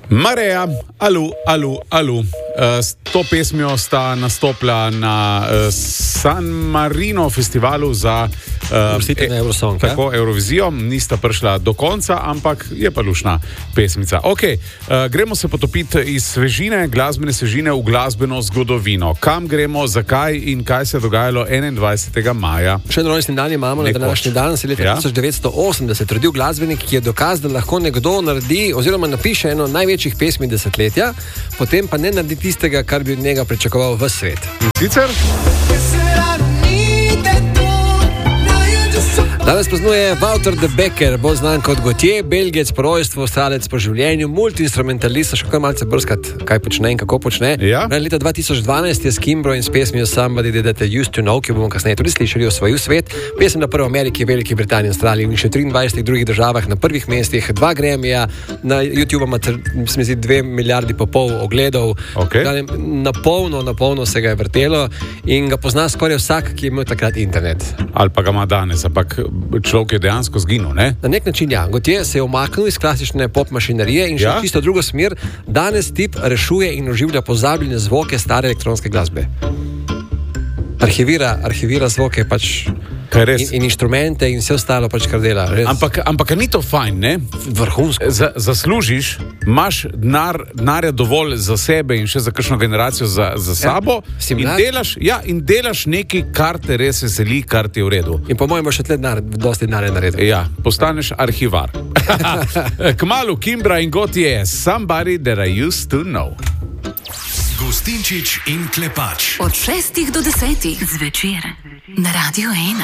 Mareja, alu. S to pesmijo sta nastopila na San Marino festivalu za tako Eurovizijo. Nista prišla do konca, ampak je pa lušna pesmica. Gremo se potopiti iz svežine, glasbene svežine v glasbeno zgodovino. Kam gremo, zakaj in kaj se je dogajalo 21. maja? Še en rojstni dan imamo na današnji dan, se leta 1980 rodil glasbenik, ki je dokaz, da lahko nekdo naredi oziroma napiše eno največjih pesmi desetletja, potem pa ne naredi tistega, kar bi od njega pričakoval ves svet. Sicer? Danes praznuje Wouter de Becker, bolj znan kot Gautier, Belgijec po rojstvu, Avstralec po življenju, multiinstrumentalist, še kar malce brskati, kaj počne in kako počne. Ja. Leta 2012 je s Kimbro in s pesmijo Somebody That I Used to Know, ki bomo kasneje tudi slišali, osvojil svet. Pesem na prvo Ameriki, Veliki Britaniji, Avstraliji in še 23 drugih državah na prvih mestih, 2 Grammyja, na YouTube ima, se mi zdi, 2,5 milijarde ogledov. Na polno se ga je vrtelo in ga pozna skoraj vsak, ki je imel takrat internet. Ali pa ga ima danes, ampak človek je dejansko zginil, ne? Na nek način, ja. Gautier se je umaknil iz klasične pop mašinerije in še čisto drugo smer. Danes tip rešuje in oživlja pozabljene zvoke stare elektronske glasbe. Arhivira zvoke pač in inštrumente in vse ostalo pač kar dela. Ampak ni to fajn, ne? Vrhunsko. Zaslužiš, imaš denarja dovolj za sebe in še za kakšno generacijo za sabo in delaš nekaj, kar te res veseli, kar ti je v redu. In po mojem boš še tle dosti denarja naredil. Ja, postaneš arhivar. Kmalu Kimbra in Gautier, Somebody That I Used to Know. Gostinčič in Klepač. Od 6 do 10 zvečer na Radio 1.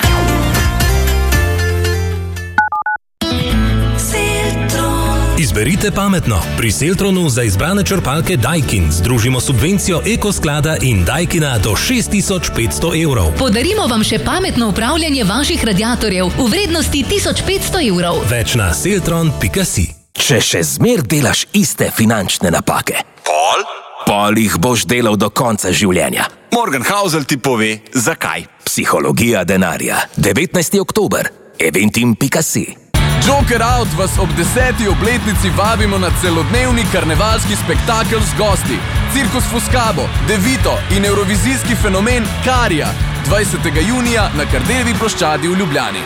Izberite pametno. Pri Seltronu za izbrane črpalke Daikin združimo subvencijo Ekosklada in Daikina do 6500 evrov. Podarimo vam še pametno upravljanje vaših radiatorjev v vrednosti 1500 evrov. Več na seltron.si. Če še zmer delaš iste finančne napake, pol jih boš delal do konca življenja. Morgan Housel ti pove, zakaj. Psihologija denarja. 19. oktober. Eventim.si. Joker Out vas ob 10. obletnici vabimo na celodnevni karnevalski spektakel z gosti. Cirkus Foscabo, Devito in evrovizijski fenomen Karija. 20. junija na Kardeljevi ploščadi v Ljubljani.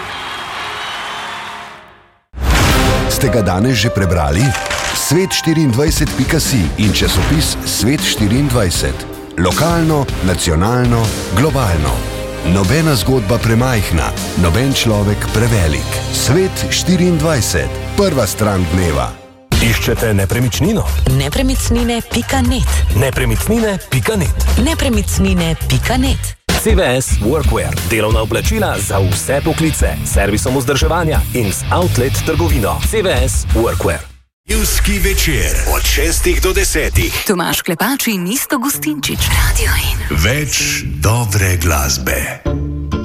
Ste ga danes že prebrali? Svet24.si in časopis Svet24. Lokalno, nacionalno, globalno. Nobena zgodba premajhna, noben človek prevelik. Svet24. Prva stran dneva. Iščete nepremičnino? Nepremicnine.net. Nepremičnine.net. Nepremicnine.net. CVS Workwear. Delovna oblačila za vse poklice. Servisom vzdrževanja in z outlet trgovino. CVS Workwear. Ljudski večer od 6 do 10. Tomaž Klepač in Isto Gostinčič. Radio 1. Več dobre glasbe.